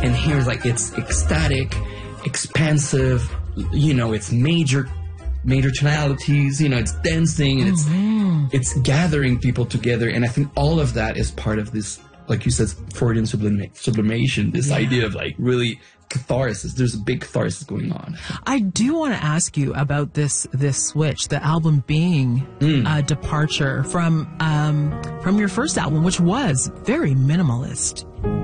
And here's like, it's ecstatic, expansive, it's major tonalities, it's dancing, and it's gathering people together. And I think all of that is part of this, like you said, Freudian sublimation, this idea of like really catharsis. There's a big catharsis going on. I do want to ask you about this switch, the album being a departure from your first album, which was very minimalist.